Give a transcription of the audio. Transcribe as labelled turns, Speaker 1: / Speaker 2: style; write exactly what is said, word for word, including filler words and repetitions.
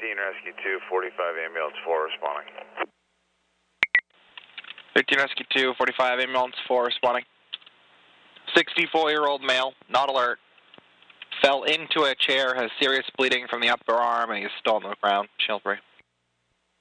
Speaker 1: thirteen Rescue two, forty-five Ambulance four responding.
Speaker 2: thirteen Rescue two, forty-five Ambulance four responding. sixty-four-year-old male, not alert. Fell into a chair, has serious bleeding from the upper arm, and he's still on the ground. Shelby.